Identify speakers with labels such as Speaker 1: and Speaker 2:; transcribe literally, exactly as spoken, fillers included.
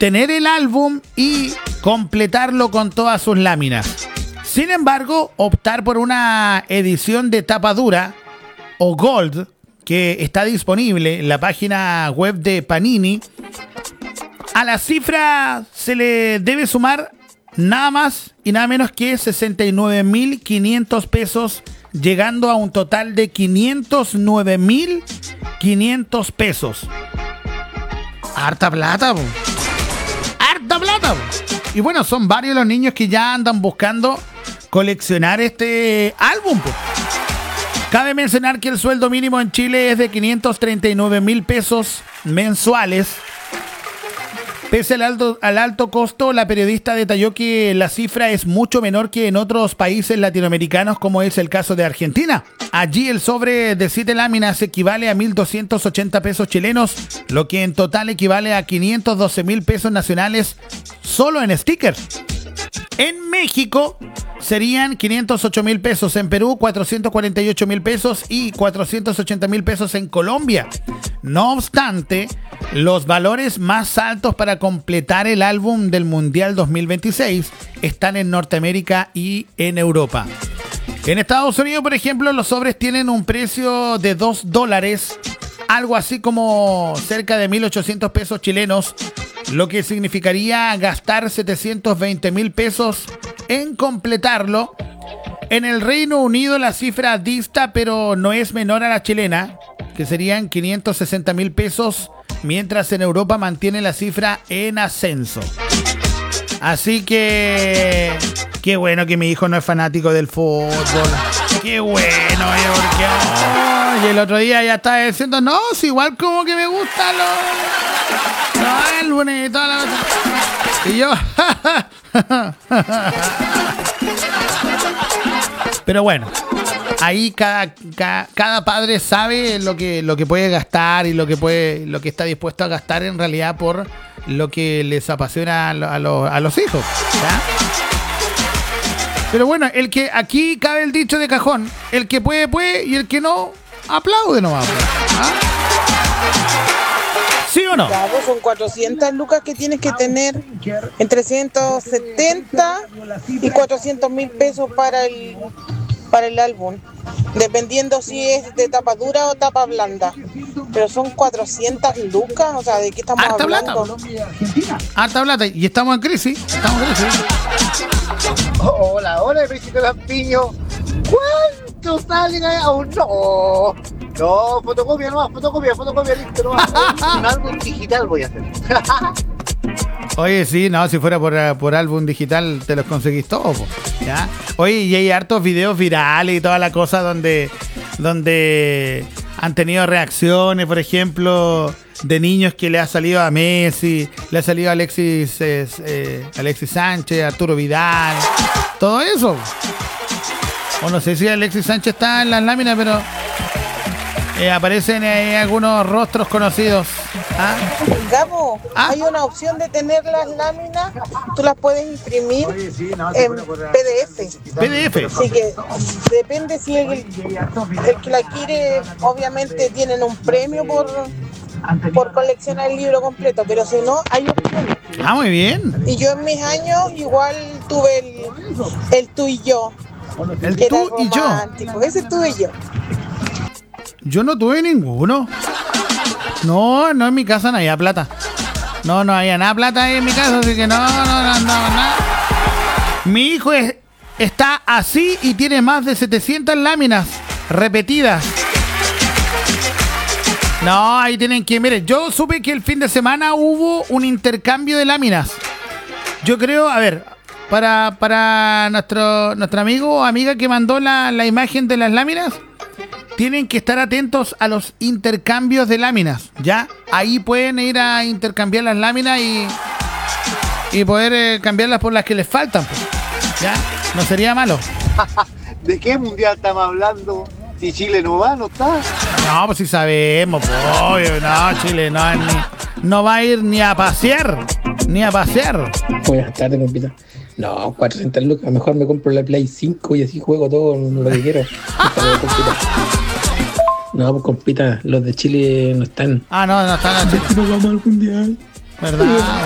Speaker 1: tener el álbum y completarlo con todas sus láminas. Sin embargo, optar por una edición de tapa dura o Gold, que está disponible en la página web de Panini, a la cifra se le debe sumar nada más y nada menos que sesenta y nueve mil quinientos pesos, llegando a un total de quinientos nueve mil quinientos pesos. Harta plata, po. Harta plata, po. Y bueno, son varios los niños que ya andan buscando coleccionar este álbum, po. Cabe mencionar que el sueldo mínimo en Chile es de quinientos treinta y nueve mil pesos mensuales. Pese al alto, al alto costo, la periodista detalló que la cifra es mucho menor que en otros países latinoamericanos, como es el caso de Argentina. Allí el sobre de siete láminas equivale a mil doscientos ochenta pesos chilenos, lo que en total equivale a quinientos doce mil pesos nacionales solo en stickers. En México serían quinientos ocho mil pesos, en Perú cuatrocientos cuarenta y ocho mil pesos y cuatrocientos ochenta mil pesos en Colombia. No obstante, los valores más altos para completar el álbum del Mundial dos mil veintiséis están en Norteamérica y en Europa. En Estados Unidos, por ejemplo, los sobres tienen un precio de dos dólares, algo así como cerca de mil ochocientos pesos chilenos, lo que significaría gastar setecientos veinte mil pesos en completarlo. En el Reino Unido la cifra dista, pero no es menor a la chilena, que serían quinientos sesenta mil pesos, mientras en Europa mantiene la cifra en ascenso. Así que qué bueno que mi hijo no es fanático del fútbol. Qué bueno, eh, porque oh, y el otro día ya estaba diciendo, no, si igual como que me gustan los, los álbumes y toda la cosa. Y yo pero bueno, ahí cada, cada, cada padre sabe lo que, lo que puede gastar y lo que puede, lo que está dispuesto a gastar en realidad por lo que les apasiona a, lo, a, los, a los hijos, ¿ya? Pero bueno, el que aquí cabe el dicho de cajón, el que puede, puede, y el que no, aplaude nomás. ¿Ah? ¿Sí o no?
Speaker 2: Claro, son cuatrocientas lucas que tienes que tener, entre ciento setenta y cuatrocientos mil pesos para el, para el álbum, dependiendo si es de tapa dura o tapa blanda. Pero son cuatrocientas lucas, o sea, ¿de qué estamos
Speaker 1: harta
Speaker 2: hablando?
Speaker 1: Plata. Harta plata, y estamos en crisis, estamos en crisis.
Speaker 3: Oh, hola, hola, Príncipe Lampiño. ¿Cuántos salen ahí? Aún no. No, fotocopia nomás, fotocopia, fotocopia, listo nomás. Un álbum digital voy a hacer.
Speaker 1: Oye, sí, no, si fuera por, por álbum digital te los conseguís todos, ¿ya? Oye, y hay hartos videos virales y toda la cosa donde, donde han tenido reacciones, por ejemplo, de niños que le ha salido a Messi, le ha salido a Alexis, eh, eh, Alexis Sánchez, Arturo Vidal, todo eso. O no sé si Alexis Sánchez está en las láminas, pero eh, aparecen eh, algunos rostros conocidos. ¿Ah?
Speaker 2: Gabo,
Speaker 1: ¿Ah?
Speaker 2: hay una opción de tener las láminas, tú las puedes imprimir en P D F.
Speaker 1: P D F.
Speaker 2: Así que depende si el, el que la quiere, obviamente tienen un premio por, por coleccionar el libro completo, pero si no, hay opciones.
Speaker 1: Ah, muy bien.
Speaker 2: Y yo en mis años igual tuve el, el tú y yo.
Speaker 1: El
Speaker 2: que
Speaker 1: tú
Speaker 2: era
Speaker 1: y yo.
Speaker 2: romántico. Ese tú y yo.
Speaker 1: Yo no tuve ninguno. No, no, en mi casa no había plata. No, no había nada plata ahí en mi casa, así que no, no, no, no, nada. Mi hijo es, está así y tiene más de setecientas láminas repetidas. No, ahí tienen que... Mire, yo supe que el fin de semana hubo un intercambio de láminas. Yo creo, a ver, para, para nuestro, nuestro amigo o amiga que mandó la, la imagen de las láminas, tienen que estar atentos a los intercambios de láminas, ¿ya? Ahí pueden ir a intercambiar las láminas y, y poder eh, cambiarlas por las que les faltan, pues, ¿ya? No sería malo.
Speaker 3: ¿De qué mundial estamos hablando? Si Chile no va, no está.
Speaker 1: No, pues sí sabemos, pues, obvio, no, Chile no, ni, no va a ir ni a pasear, ni a pasear.
Speaker 4: Buenas tardes, compita. No, cuatrocientas lucas, mejor me compro la Play cinco y así juego todo lo que quiero. No, pues compita, los de Chile no están.
Speaker 1: Ah, no, no están en Chile.
Speaker 4: No vamos al mundial.
Speaker 1: ¿Verdad?